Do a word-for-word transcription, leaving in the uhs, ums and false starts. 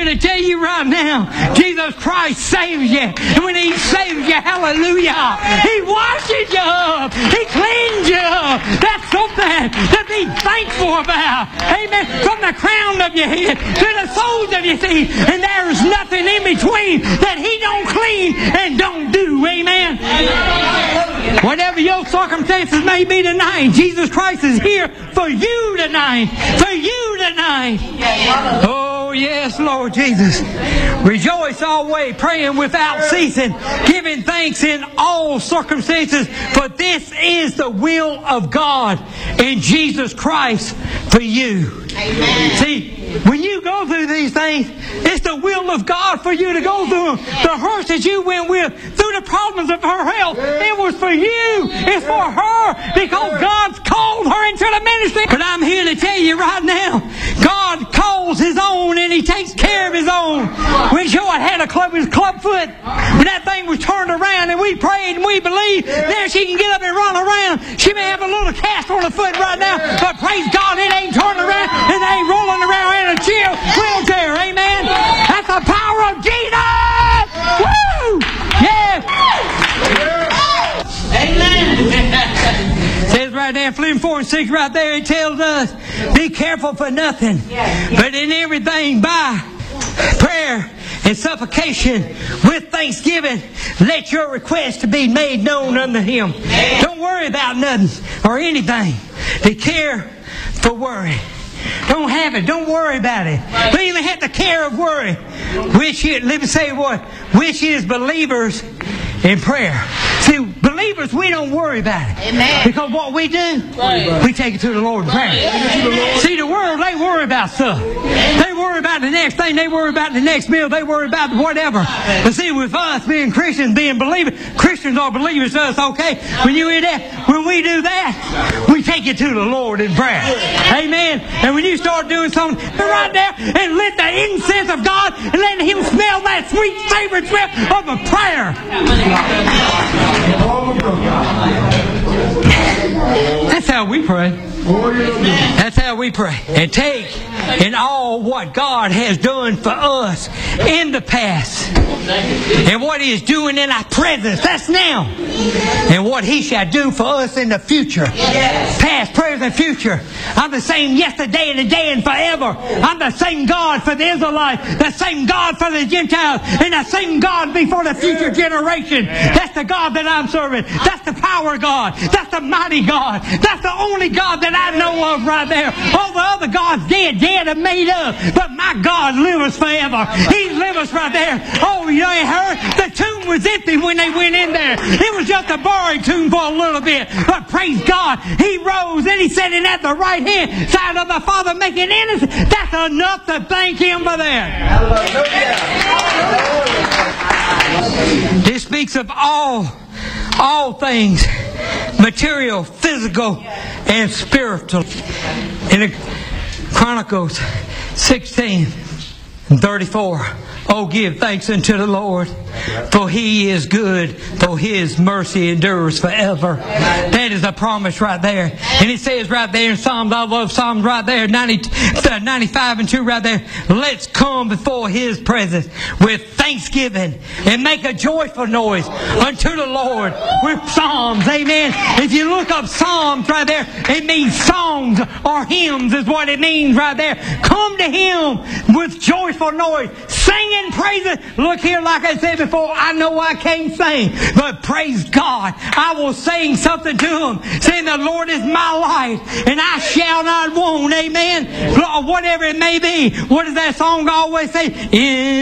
here to tell you right now, Jesus Christ saves you. And when He saves you, hallelujah, He washes you up. He cleans you up. That's something to be thankful about. Amen. From the crown of your head to the soles of your feet. And there's nothing in between that He don't clean and don't do. Amen. Whatever your circumstances may be tonight, Jesus Christ is here for you tonight. For you tonight. Oh, yes, Lord Jesus. Rejoice always, praying without ceasing, giving thanks in all circumstances, for this is the will of God in Jesus Christ for you. Amen. See, when you go through these things, it's the will of God for you to go through them. The hurts that you went with, through the problems of her health, it was for you. It's for her, because God's called her into the ministry. But I'm here to tell you right now, God calls His own and He takes care of His own. When Joy had a club, his club foot, when that thing was turned around and we prayed and we believed, now she can get up and run around. She may have a little cast on her foot right now, but praise God, it ain't turned around and it ain't rolling around in a chair, wheelchair. Amen. That's the power of Jesus. Woo! Yeah. Amen. Says right there, Philippians four and six, right there, it tells us, be careful for nothing, but in everything by prayer and supplication with thanksgiving, let your request to be made known unto Him. Don't worry about nothing or anything. Be care for worry. Don't have it. Don't worry about it. Don't even have the care of worry. Which is, let me say what? Which is believers in prayer. See, believers, we don't worry about it. Amen. Because what we do, right, we take it to the Lord in prayer. Right. See, the world, they worry about stuff. They worry about the next thing. They worry about the next meal. They worry about whatever. But see, with us being Christians, being believers, Christians are believers to us, okay? When you hear that, when we do that, we take it to the Lord in prayer. Amen. And when you start doing something right there and let the incense of God and let Him smell that sweet favorite smell of a prayer. That's how we pray. That's how we pray. And take in all what God has done for us in the past and what He is doing in our presence. That's now. And what He shall do for us in the future. Past, present, future. I'm the same yesterday and today and forever. I'm the same God for the Israelites, the same God for the Gentiles, and the same God before the future generation. That's the God that I'm serving. That's the power God. That's the mighty God. That's the only God that I know of right there. All the other gods dead, dead and made up. But my God lives forever. He lives right there. Oh, you ain't heard? The tomb was empty when they went in there. It was just a buried tomb for a little bit. But praise God, He rose and He's sitting at the right hand side of the Father making innocent. That's enough to thank Him for that. This speaks of all, all things, material, physical, and spiritual. In Chronicles sixteen and thirty-four, oh, give thanks unto the Lord, for He is good, for His mercy endures forever. That is a promise right there. And it says right there in Psalms, I love Psalms right there, ninety, ninety-five and two right there, let's come before His presence with thanksgiving and make a joyful noise unto the Lord with psalms. Amen. If you look up Psalms right there, it means songs or hymns is what it means right there. Come to Him with joyful noise, singing praises. Look here, like I said before, I know I can't sing, but praise God, I will sing something to Him, saying the Lord is my life and I shall not want. Amen. Whatever it may be. What does that song always say? In